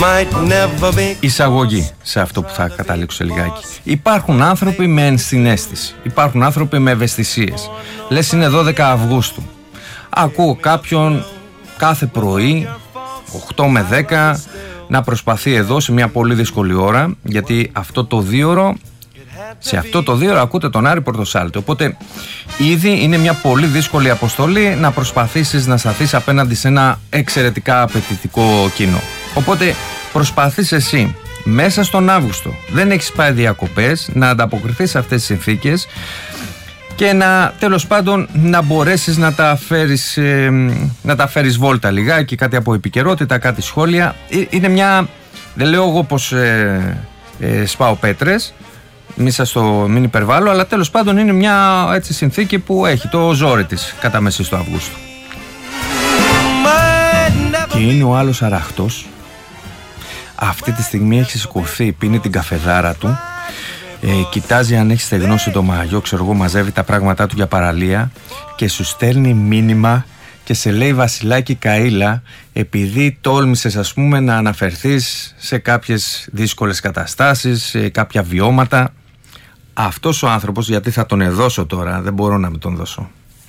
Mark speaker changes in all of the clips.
Speaker 1: Εισαγωγή σε αυτό που θα καταλήξω σε λιγάκι. Υπάρχουν άνθρωποι με ενσυναίσθηση. Υπάρχουν άνθρωποι με ευαισθησίες. Λες είναι 12 Αυγούστου. Ακούω κάποιον κάθε πρωί 8 με 10 να προσπαθεί εδώ σε μια πολύ δύσκολη ώρα, γιατί αυτό το δίωρο, σε αυτό το δίωρο ακούτε τον Άρη Πορτοσάλτη. Οπότε ήδη είναι μια πολύ δύσκολη αποστολή να προσπαθήσεις να σταθείς απέναντι σε ένα εξαιρετικά απαιτητικό κοινό. Οπότε προσπαθείς εσύ μέσα στον Αύγουστο, δεν έχεις πάει διακοπές, να ανταποκριθείς σε αυτές τις συνθήκες και να, τέλος πάντων, να μπορέσεις να τα φέρεις βόλτα λιγάκι, κάτι από επικαιρότητα, κάτι σχόλια. Είναι μια, δεν λέω εγώ πως σπάω πέτρες, μην υπερβάλλω, αλλά τέλος πάντων είναι μια έτσι συνθήκη που έχει το ζόρι της κατά μέση του Αυγούστου. Και είναι ο άλλος αραχτός. Αυτή τη στιγμή έχει σηκωθεί, πίνει την καφεδάρα του, κοιτάζει αν έχει στεγνώσει το μαγιό, ξέρω εγώ, μαζεύει τα πράγματά του για παραλία και σου στέλνει μήνυμα και σε λέει Βασιλάκη Καΐλα, επειδή τόλμησες ας πούμε να αναφερθείς σε κάποιες δύσκολες καταστάσεις, σε κάποια βιώματα. Αυτός ο άνθρωπος, γιατί θα τον εδώσω τώρα, δεν μπορώ να μην τον δώσω.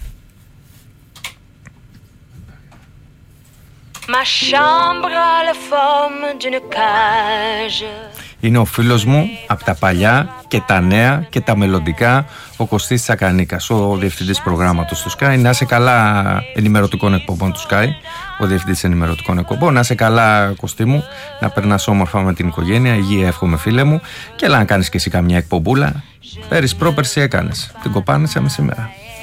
Speaker 1: Είναι ο φίλος μου από τα παλιά και τα νέα και τα μελλοντικά, ο Κωστής Τσακανίκας, ο διευθυντής προγράμματος του Sky. Να είσαι καλά, ενημερωτικών εκπομπών του Sky, ο διευθυντής ενημερωτικών εκπομπών. Να είσαι καλά, Κωστή μου, να περνάς όμορφα με την οικογένεια, υγεία εύχομαι, φίλε μου, και έλα να κάνεις και εσύ καμιά εκπομπούλα. Πέρυσι πρόπερσι έκανες, την κοπάνησαμε σήμερα.